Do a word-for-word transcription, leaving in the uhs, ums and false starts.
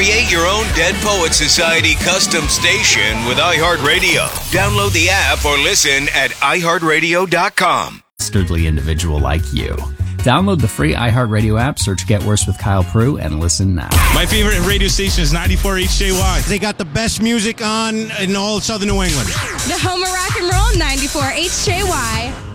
Create your own Dead Poet Society custom station with iHeartRadio. Download the app or listen at i heart radio dot com. Dastardly individual like you. Download the free iHeartRadio app, search Get Worse with Kyle Prue, and listen now. My favorite radio station is ninety-four H J Y. They got the best music on in all Southern New England. The home of rock and roll, ninety-four H J Y.